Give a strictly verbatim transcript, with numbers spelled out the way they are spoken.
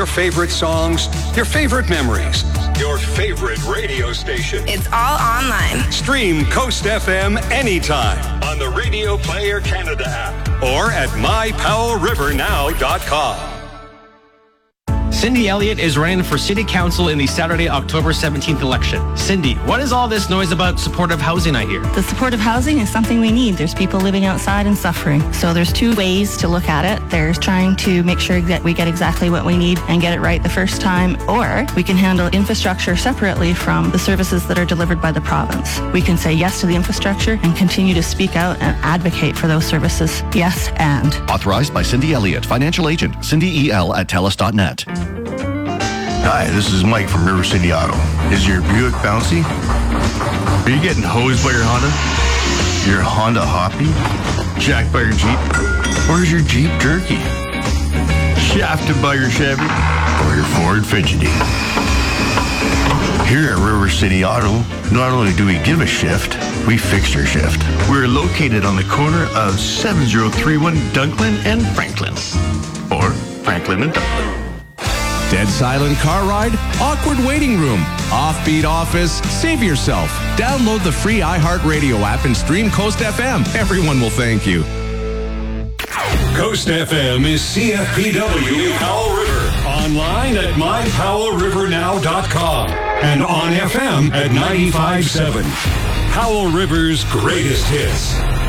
favorite songs, your favorite memories, your favorite radio station. It's all online. Stream Coast F M anytime on the Radio Player Canada app or at my powell river now dot com. Cindy Elliott is running for City Council in the Saturday, October seventeenth election. Cindy, what is all this noise about supportive housing I hear? The supportive housing is something we need. There's people living outside and suffering. So there's two ways to look at it. There's trying to make sure that we get exactly what we need and get it right the first time, or we can handle infrastructure separately from the services that are delivered by the province. We can say yes to the infrastructure and continue to speak out and advocate for those services. Yes, and. Authorized by Cindy Elliott, financial agent, Cindy E L at TELUS dot net. Hi, this is Mike from River City Auto. Is your Buick bouncy? Are you getting hosed by your Honda? Your Honda hoppy? Jacked by your Jeep? Or is your Jeep jerky? Shafted by your Chevy? Or your Ford fidgety? Here at River City Auto, not only do we give a shift, we fix your shift. We're located on the corner of seven oh three one Dunklin and Franklin. Or Franklin and Dunklin. Dead silent car ride? Awkward waiting room? Offbeat office? Save yourself. Download the free iHeartRadio app and stream Coast F M. Everyone will thank you. Coast F M is C F P W Powell River. Online at my powell river now dot com and on F M at ninety-five point seven. Powell River's greatest hits.